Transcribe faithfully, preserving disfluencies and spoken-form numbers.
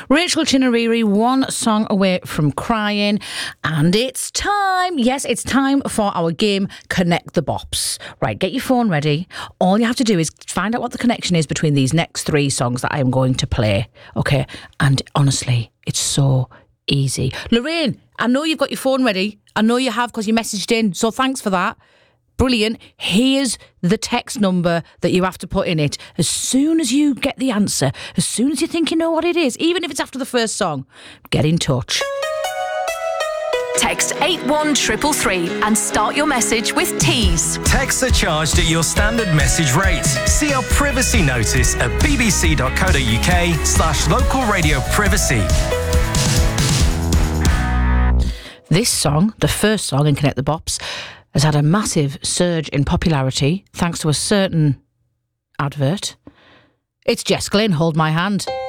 Rachel Chinariri, one song away from crying, and it's time. Yes, it's time for our game, Connect the Bops. Right, get your phone ready. All you have to do is find out what the connection is between these next three songs that I am going to play. Okay, and honestly, it's so easy. Lorraine, I know you've got your phone ready. I know you have because you messaged in, so thanks for that. Brilliant. Here's the text number that you have to put in it. As soon as you get the answer, as soon as you think you know what it is, even if it's after the first song, get in touch. Text eight one three three three and start your message with Tease. Texts are charged at your standard message rate. See our privacy notice at bbc.co.uk slash local radio privacy. This song, the first song in Connect the Bops, has had a massive surge in popularity thanks to a certain advert. It's Jess Glynn, Hold My Hand.